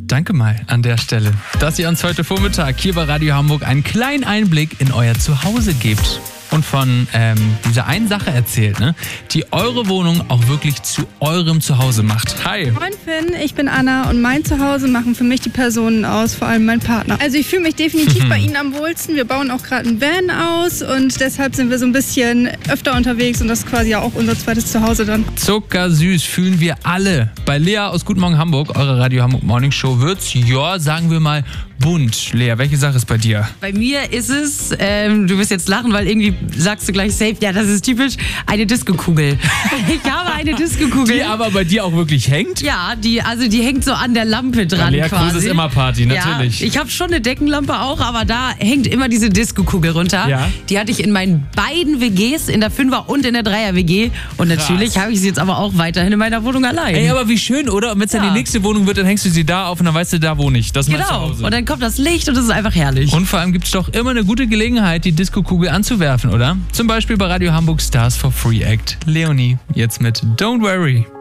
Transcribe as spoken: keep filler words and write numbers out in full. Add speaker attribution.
Speaker 1: danke mal an der Stelle, dass ihr uns heute Vormittag hier bei Radio Hamburg einen kleinen Einblick in euer Zuhause gebt. Und von ähm, dieser einen Sache erzählt, ne, die eure Wohnung auch wirklich zu eurem Zuhause macht. Hi!
Speaker 2: Moin Finn, ich bin Anna und mein Zuhause machen für mich die Personen aus, vor allem mein Partner. Also ich fühle mich definitiv bei Ihnen am wohlsten. Wir bauen auch gerade einen Van aus und deshalb sind wir so ein bisschen öfter unterwegs und das ist quasi ja auch unser zweites Zuhause dann.
Speaker 1: Zuckersüß fühlen wir alle. Bei Lea aus Guten Morgen Hamburg, eure Radio Hamburg Morning Show, wird's, ja, sagen wir mal, bunt. Lea, welche Sache ist bei dir?
Speaker 3: Bei mir ist es, ähm, du wirst jetzt lachen, weil irgendwie sagst du gleich safe, ja, das ist typisch, eine Disco-Kugel. Ich habe eine Disco-Kugel.
Speaker 1: Die aber bei dir auch wirklich hängt?
Speaker 3: Ja, die, also die hängt so an der Lampe dran.
Speaker 1: Lea
Speaker 3: quasi.
Speaker 1: Kruse ist immer Party, natürlich.
Speaker 3: Ja, ich habe schon eine Deckenlampe auch, aber da hängt immer diese Disco-Kugel runter.
Speaker 1: Ja.
Speaker 3: Die hatte ich in meinen beiden W Gs, in der Fünfer- und in der Dreier-W G. Und natürlich habe ich sie jetzt aber auch weiterhin in meiner Wohnung allein.
Speaker 1: Ey, aber wie schön, oder? Und wenn es
Speaker 3: Ja.
Speaker 1: dann die nächste Wohnung wird, dann hängst du sie da auf und dann weißt du, da wohne ich. Das ist mein
Speaker 3: Genau.
Speaker 1: Zuhause.
Speaker 3: Und dann kommt das Licht und das ist einfach herrlich.
Speaker 1: Und vor allem gibt es doch immer eine gute Gelegenheit, die Disco-Kugel anzuwerfen, oder? Zum Beispiel bei Radio Hamburg Stars for Free Act. Leonie, jetzt mit Don't Worry.